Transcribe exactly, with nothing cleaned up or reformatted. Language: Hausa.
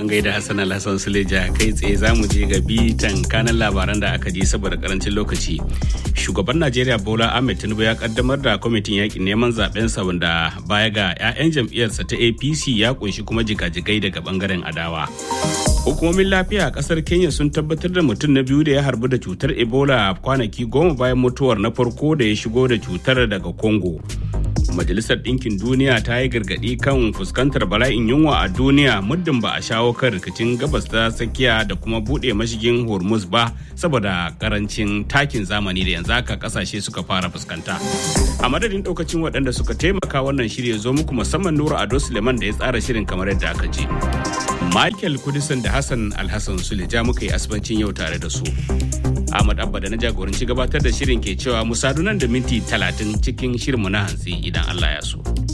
an gaida Hassan Alhassan Suleja. Kai tsaye za mu je ga bitan kanan labaran da aka ji saboda karancin lokaci. Shugaban Najeriya Bola Ahmed Tinubu ya kaddamar da kwamitin yakin neman zaben sa wanda baya ga 'ya'yan jam'iyyarsa ta A P C ya kunshi kuma jigajigai daga bangaren adawa. Hukumomin lafiya a kasar Kenya sun tabbatar da mutum na biyu da ya harbu da cutar Ebola kwanaki goma bayan mutuwar na farko da ya shigo da cutar daga Congo. Majalisar Ɗinkin Duniya ta yi gargaɗi kan fuskantar bala'in yunwa a duniya muddin ba a shawo kan rikicin gabas ta tsakiya da kuma buɗe mashigin Hormuz ba saboda karancin takin zamani da yanzu haka ƙasashe suka fara fuskanta. A madadin ɗaukacin waɗanda suka taimaka wannan shirya zo muku musamman Nura Ado Suleiman da ya tsara shirin kamar yadda aka ji. Michael Kudisan da Hassan Alhassan Suleja muka yi asibancin yau tare da su. Ahmad Abba da na jagoranci gabatar da shirin ke cewa mu sadu nan da minti talatin cikin shirinmu na hantsi idan Allah ya so.